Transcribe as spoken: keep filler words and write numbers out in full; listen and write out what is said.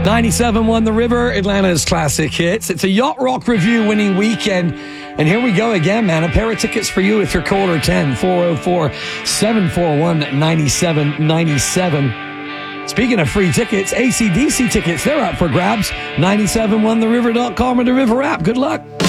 ninety-seven won the River, Atlanta's classic hits. It's a Yacht Rock Review winning weekend. And here we go again, man. A pair of tickets for you if you're caller ten, four oh four, seven four one, nine seven nine seven. Speaking of free tickets, A C D C tickets, they're up for grabs. ninety seven won the river dot com or the River app. Good luck.